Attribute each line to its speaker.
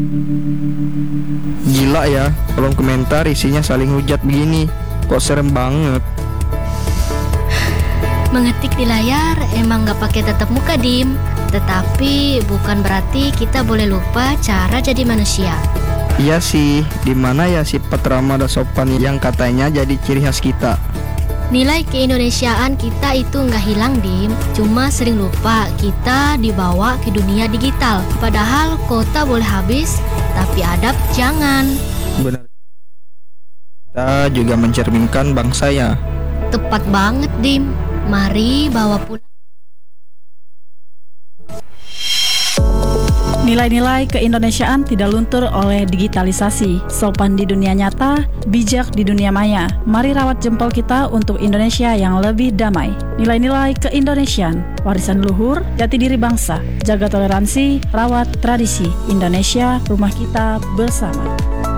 Speaker 1: Gila ya, kolom komentar isinya saling hujat begini. Kok serem banget.
Speaker 2: Mengetik di layar emang gak pakai tatap muka, Dim. Tetapi bukan berarti kita boleh lupa cara jadi manusia.
Speaker 1: Iya sih, dimana ya sifat ramah dan sopan yang katanya jadi ciri khas kita.
Speaker 2: Nilai keindonesiaan kita itu nggak hilang, Dim. Cuma sering lupa kita dibawa ke dunia digital. Padahal kota boleh habis, tapi adab jangan.
Speaker 1: Benar. Kita juga mencerminkan bangsa ya.
Speaker 2: Tepat banget, Dim. Mari bawa pulang.
Speaker 3: Nilai-nilai keindonesiaan tidak luntur oleh digitalisasi. Sopan di dunia nyata, bijak di dunia maya. Mari rawat jempol kita untuk Indonesia yang lebih damai. Nilai-nilai keindonesiaan, warisan luhur, jati diri bangsa. Jaga toleransi, rawat tradisi. Indonesia, rumah kita bersama.